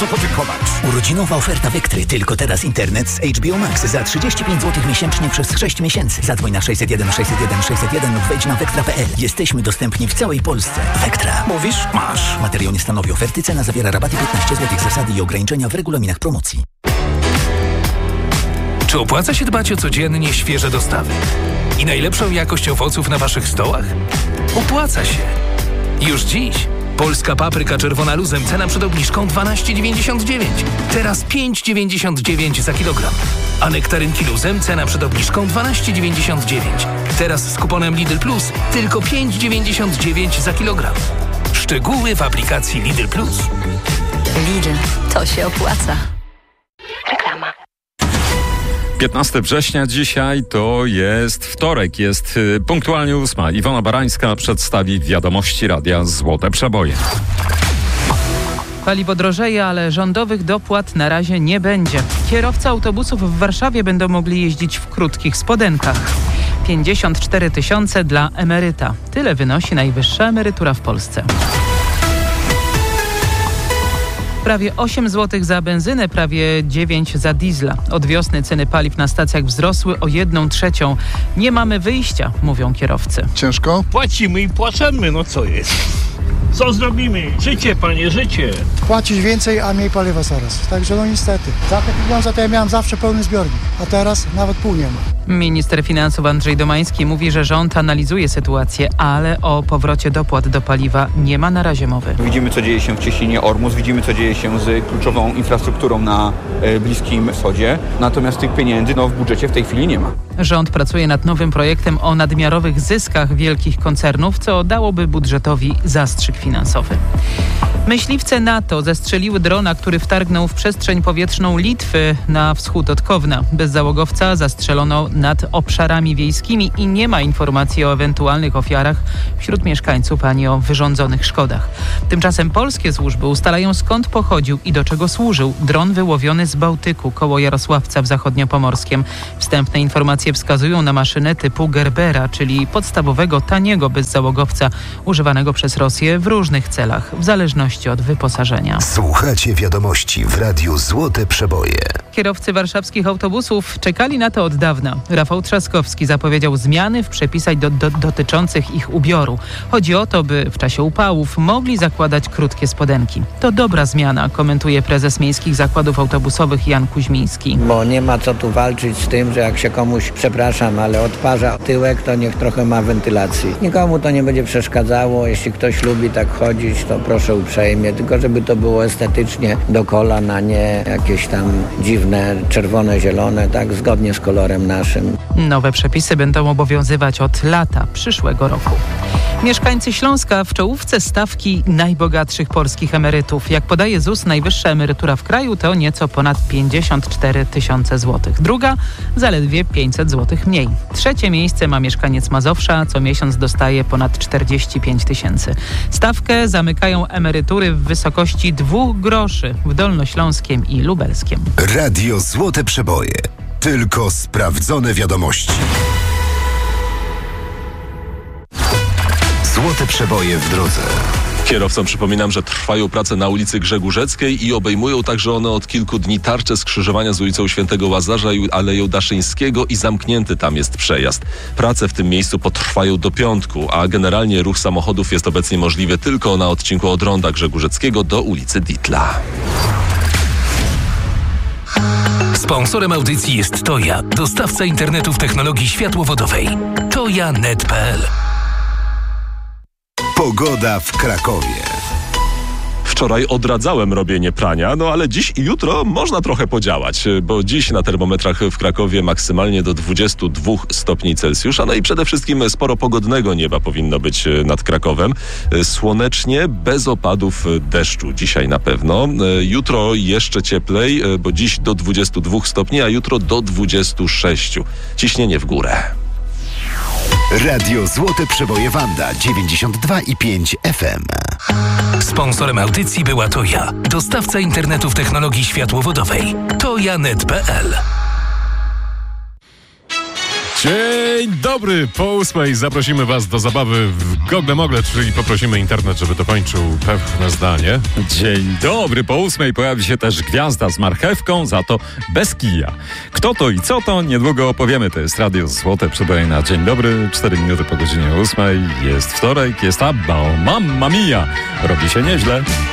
co podziękować. Urodzinowa oferta Vectry. Tylko teraz internet z HBO Max za 35 zł miesięcznie przez 6 miesięcy. Zadzwoń na 601 601 601 lub wejdź na vectra.pl. Jesteśmy dostępni w całej Polsce. Vectra. Mówisz? Masz. Materiał nie stanowi oferty. Cena zawiera rabaty 15 zł. Zasady i ograniczenia w regulaminach promocji. Czy opłaca się dbać o codziennie świeże dostawy i najlepszą jakość owoców na waszych stołach? Opłaca się. Już dziś polska papryka czerwona luzem, cena przed obniżką 12,99. Teraz 5,99 za kilogram. A nektarynki luzem, cena przed obniżką 12,99. Teraz z kuponem Lidl Plus tylko 5,99 za kilogram. Szczegóły w aplikacji Lidl Plus. Lidl, to się opłaca. Reklama. 15 września dzisiaj to jest wtorek, jest punktualnie 8. Iwona Barańska przedstawi wiadomości Radia Złote Przeboje. Paliwo drożeje, ale rządowych dopłat na razie nie będzie. Kierowcy autobusów w Warszawie będą mogli jeździć w krótkich spodenkach. 54 000 dla emeryta. Tyle wynosi najwyższa emerytura w Polsce. Prawie 8 zł za benzynę, prawie 9 za diesla. Od wiosny ceny paliw na stacjach wzrosły o 1/3. Nie mamy wyjścia, mówią kierowcy. Ciężko? Płacimy i płaczemy, no co jest? Co zrobimy? Życie, panie, życie. Płacić więcej, a mniej paliwa coraz. Także no niestety. Za te pieniądze to ja miałem zawsze pełny zbiornik, a teraz nawet pół nie ma. Minister finansów Andrzej Domański mówi, że rząd analizuje sytuację, ale o powrocie dopłat do paliwa nie ma na razie mowy. Widzimy, co dzieje się w cieśninie Ormus, widzimy, co dzieje się z kluczową infrastrukturą na Bliskim Wschodzie. Natomiast tych pieniędzy w budżecie w tej chwili nie ma. Rząd pracuje nad nowym projektem o nadmiarowych zyskach wielkich koncernów, co dałoby budżetowi zastrzyk finansowy. Myśliwce NATO zestrzeliły drona, który wtargnął w przestrzeń powietrzną Litwy na wschód od Kowna. Bezzałogowca zastrzelono nad obszarami wiejskimi i nie ma informacji o ewentualnych ofiarach wśród mieszkańców ani o wyrządzonych szkodach. Tymczasem polskie służby ustalają, skąd pochodził i do czego służył dron wyłowiony z Bałtyku koło Jarosławca w Zachodniopomorskiem. Wstępne informacje wskazują na maszynę typu Gerbera, czyli podstawowego, taniego bezzałogowca używanego przez Rosję w różnych celach, w zależności od wyposażenia. Słuchacie wiadomości w Radiu Złote Przeboje. Kierowcy warszawskich autobusów czekali na to od dawna. Rafał Trzaskowski zapowiedział zmiany w przepisach dotyczących ich ubioru. Chodzi o to, by w czasie upałów mogli zakładać krótkie spodenki. To dobra zmiana, komentuje prezes Miejskich Zakładów Autobusowych Jan Kuźmiński. Bo nie ma co tu walczyć z tym, że jak się komuś, przepraszam, ale odparza tyłek, to niech trochę ma wentylacji. Nikomu to nie będzie przeszkadzało. Jeśli ktoś lubi tak chodzić, to proszę uprzejmie. Tylko żeby to było estetycznie do kolan, a nie jakieś tam dziwne, czerwone, zielone, tak zgodnie z kolorem naszym. Nowe przepisy będą obowiązywać od lata przyszłego roku. Mieszkańcy Śląska w czołówce stawki najbogatszych polskich emerytów. Jak podaje ZUS, najwyższa emerytura w kraju to nieco ponad 54 000 złotych. Druga zaledwie 500 zł mniej. Trzecie miejsce ma mieszkaniec Mazowsza, co miesiąc dostaje ponad 45 000. Stawkę zamykają emerytury w wysokości 2 groszy w Dolnośląskiem i Lubelskiem. Radio Złote Przeboje. Tylko sprawdzone wiadomości. Złote Przeboje w drodze. Kierowcom przypominam, że trwają prace na ulicy Grzegórzeckiej i obejmują także one od kilku dni tarcze skrzyżowania z ulicą Świętego Łazarza i Aleją Daszyńskiego i zamknięty tam jest przejazd. Prace w tym miejscu potrwają do piątku, a generalnie ruch samochodów jest obecnie możliwy tylko na odcinku od Ronda Grzegórzeckiego do ulicy Ditla. Sponsorem audycji jest Toja, dostawca internetów technologii światłowodowej. Toja.net.pl. Pogoda w Krakowie. Wczoraj odradzałem robienie prania, ale dziś i jutro można trochę podziałać, bo dziś na termometrach w Krakowie maksymalnie do 22 stopni Celsjusza, i przede wszystkim sporo pogodnego nieba powinno być nad Krakowem. Słonecznie, bez opadów deszczu dzisiaj na pewno. Jutro jeszcze cieplej, bo dziś do 22 stopni, a jutro do 26. Ciśnienie w górę. Radio Złote Przeboje Wanda 92,5 FM. Sponsorem audycji była Toja, dostawca internetów technologii światłowodowej. Toja.net.pl. Dzień dobry, po 8 zaprosimy Was do zabawy w Gogle Mogle, czyli poprosimy internet, żeby dokończył pewne zdanie. Dzień dobry, po 8 pojawi się też gwiazda z marchewką, za to bez kija. Kto to i co to, niedługo opowiemy. To jest Radio Złote Przeboje na Dzień dobry, 4 minuty po godzinie 8. Jest wtorek, jest ABBA, Mamma Mia, robi się nieźle.